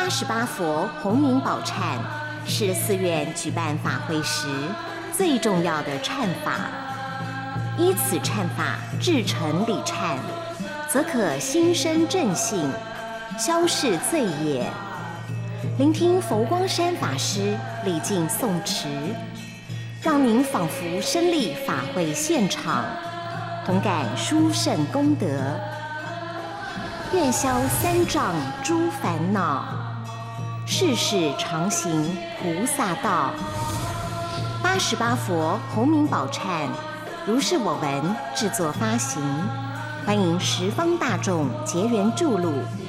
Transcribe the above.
88佛洪名宝忏是寺院举办法会时最重要的忏法，依此忏法至诚礼忏，则可心生正信，消逝罪业。聆听佛光山法师礼敬诵持，让您仿佛身历法会现场，同感殊胜功德，愿消三障诸烦恼，世世常行菩萨道。88佛洪名宝忏如是我闻制作发行，欢迎十方大众结缘注录。